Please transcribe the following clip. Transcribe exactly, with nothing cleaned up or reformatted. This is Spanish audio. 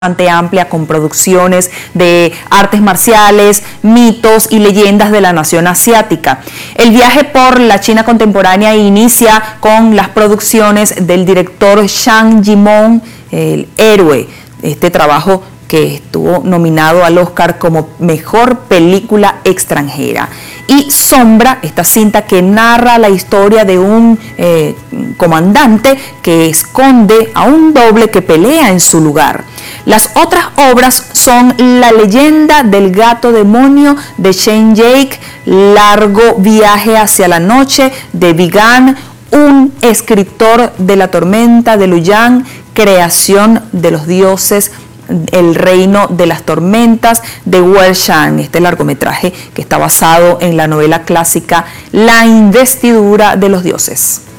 amplia con producciones de artes marciales, mitos y leyendas de la nación asiática. El viaje por la China contemporánea inicia con las producciones del director Zhang Yimou, El Héroe, este trabajo que estuvo nominado al Oscar como Mejor Película Extranjera. Y Sombra, esta cinta que narra la historia de un eh, comandante que esconde a un doble que pelea en su lugar. Las otras obras son La leyenda del gato demonio de Chen Jake, Largo viaje hacia la noche de Vigan, Un escritor de la tormenta de Luyan, Creación de los dioses, El reino de las tormentas de Wen Shan, este largometraje que está basado en la novela clásica La investidura de los dioses.